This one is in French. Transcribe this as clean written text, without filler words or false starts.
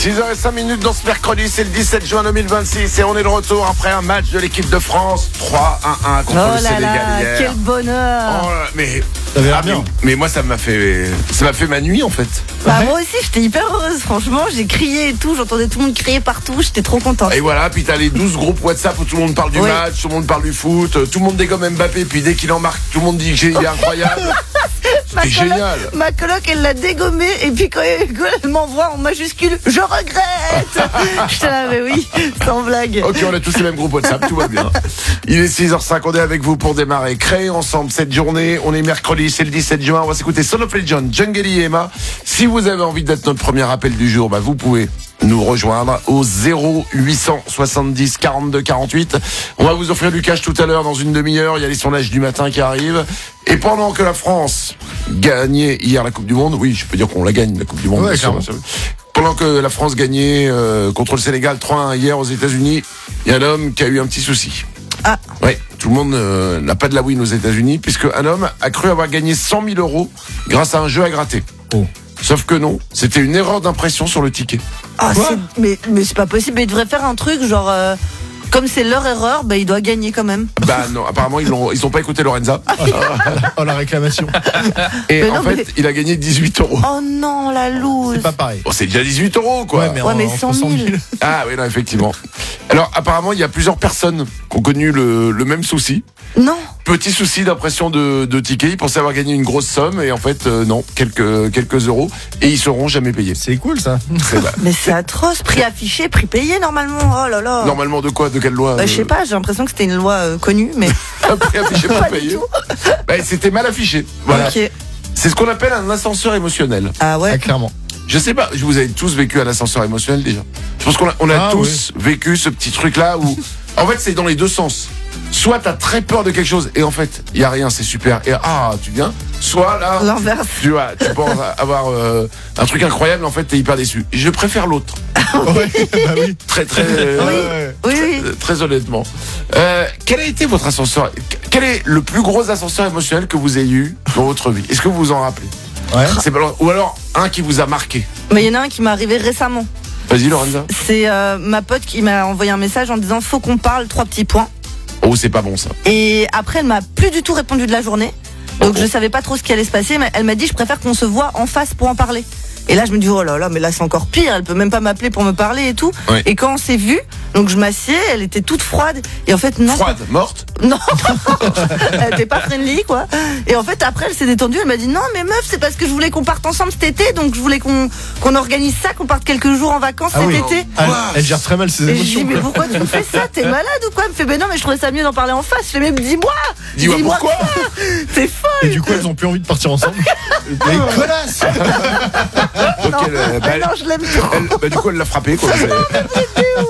6h05 dans ce mercredi, c'est le 17 juin 2026 et on est de retour après un match de l'équipe de France 3-1 contre le Sénégal hier. Quel bonheur. Mais moi ça m'a fait ma nuit en fait. Moi aussi j'étais hyper heureuse, franchement, j'ai crié et tout, j'entendais tout le monde crier partout, j'étais trop contente. Et voilà, puis t'as les 12 groupes WhatsApp où tout le monde parle du match, tout le monde parle du foot, tout le monde dégomme Mbappé, puis dès qu'il en marque, tout le monde dit qu'il est incroyable. C'est génial. Ma coloc, elle l'a dégommé et puis quand elle m'envoie en majuscule, je regrette. Je te l'avais, oui, sans blague. Ok, on a tous les mêmes groupes WhatsApp, tout va bien. Il est 6h05, on est avec vous pour démarrer. Créer ensemble cette journée, on est mercredi, c'est le 17 juin, on va s'écouter Son of Legend, Jungeli et Emma. Si vous avez envie d'être notre premier appel du jour, vous pouvez nous rejoindre au 0870 42 48. On va vous offrir du cash tout à l'heure dans une demi-heure. Il y a les sondages du matin qui arrivent. Et pendant que la France gagnait hier la Coupe du Monde, oui, je peux dire qu'on la gagne la Coupe du Monde. Ouais, pendant que la France gagnait contre le Sénégal 3-1 hier aux États-Unis, il y a un homme qui a eu un petit souci. Ah. Ouais, tout le monde n'a pas de la win aux États-Unis puisque un homme a cru avoir gagné 100 000 € grâce à un jeu à gratter. Oh. Sauf que non, c'était une erreur d'impression sur le ticket. Ah, mais c'est pas possible, mais il devrait faire un truc genre comme c'est leur erreur, il doit gagner quand même. Bah non, apparemment ils ont pas écouté Lorenza. Oh la réclamation. Et en fait, il a gagné 18 €. Oh non, la loose. C'est pas pareil. Bon, c'est déjà 18 € quoi. Ouais, mais 100 000. Ah oui, non, effectivement. Alors apparemment, il y a plusieurs personnes qui ont connu le même souci. Non. Petit souci d'impression de ticket. Ils pensaient avoir gagné une grosse somme et en fait non, quelques euros et ils seront jamais payés. C'est cool ça. Mais c'est atroce, prix affiché, prix payé normalement. Oh là là. Normalement de quoi, de quelle loi? Je sais pas, j'ai l'impression que c'était une loi connue, mais prix affiché pas payé. C'était mal affiché. Voilà. Ok. C'est ce qu'on appelle un ascenseur émotionnel. Ah ouais. Ah, clairement. Je sais pas, vous avez tous vécu un ascenseur émotionnel déjà. Je pense qu'on a tous vécu ce petit truc là où en fait c'est dans les deux sens. Soit t'as très peur de quelque chose et en fait il y a rien, c'est super et tu viens. Soit là l'inverse. Tu penses avoir un truc incroyable, en fait t'es hyper déçu. Je préfère l'autre. Oui. Très Oui. très honnêtement. Quel a été votre ascenseur? Quel est le plus gros ascenseur émotionnel que vous ayez eu dans votre vie? Est-ce que vous vous en rappelez? Ouais. Ou alors un qui vous a marqué? Mais il y en a un qui m'est arrivé récemment. Vas-y Lorenza. C'est ma pote qui m'a envoyé un message en disant faut qu'on parle, 3 petits points. Oh, c'est pas bon ça. Et après elle m'a plus du tout répondu de la journée. Donc je savais pas trop ce qui allait se passer, mais elle m'a dit je préfère qu'on se voit en face pour en parler. Et là je me dis oh là là, mais là c'est encore pire, elle peut même pas m'appeler pour me parler et tout. Ouais. Et quand on s'est vu, donc je m'assieds, elle était toute froide et en fait non. Froide, morte? Non. Elle était pas friendly quoi. Et en fait après elle s'est détendue, elle m'a dit non mais meuf, c'est parce que je voulais qu'on parte ensemble cet été, donc je voulais qu'on organise ça, qu'on parte quelques jours en vacances cet été. Elle gère très mal ses Et je émotions. dis mais pourquoi tu me fais ça? T'es malade ou quoi? Elle me fait non mais je trouvais ça mieux d'en parler en face. Je fais mais dis-moi pourquoi? T'es folle. Et du coup elles ont plus envie de partir ensemble. Mais connasse. Donc Non, je l'aime trop. du coup elle l'a frappé quoi.